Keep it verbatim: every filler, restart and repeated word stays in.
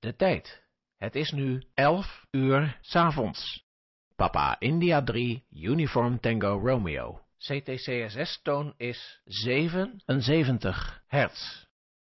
De tijd. Het is nu elf uur 's avonds. Papa India drie, Uniform Tango Romeo. C T C S S-toon is zevenenzeventig hertz.